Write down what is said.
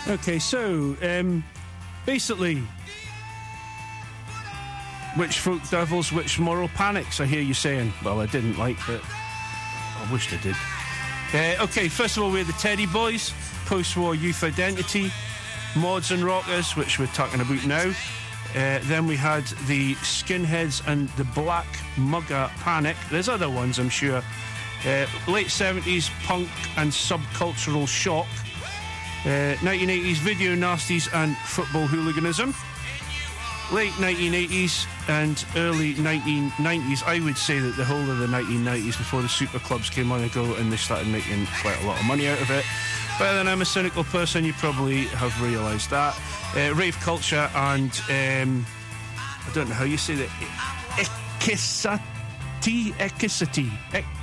Okay, so, basically, which folk devils, which moral panics, I hear you saying. Well, I didn't like it. I wished I did. Okay, first of all, we're the Teddy Boys, post-war youth identity, mods and rockers, which we're talking about now. Then we had the Skinheads and the Black Mugger Panic. There's other ones, I'm sure. Late 70s punk and subcultural shock. 1980s video nasties and football hooliganism. Late 1980s and early 1990s. I would say that the whole of the 1990s, before the super clubs came on and go and they started making quite a lot of money out of it. But then I'm a cynical person, you probably have realised that. Rave culture and I don't know how you say that. Ecicity.